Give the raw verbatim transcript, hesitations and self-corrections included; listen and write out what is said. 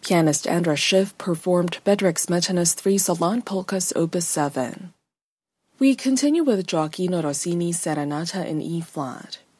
Pianist Andras Schiff performed Bedřich Smetana's three Salon Polkas Opus seven. We continue with Gioacchino Rossini's Serenata in E-flat.